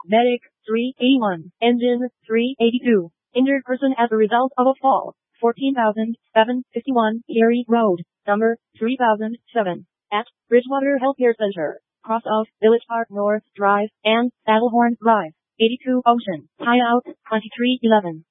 Medic, 381. Engine, 382. Injured person as a result of a fall, 14,751 Erie Road, number 3007. At Bridgewater Healthcare Center, cross of Village Park North Drive and Saddlehorn Drive, 82 Ocean, hideout 2311.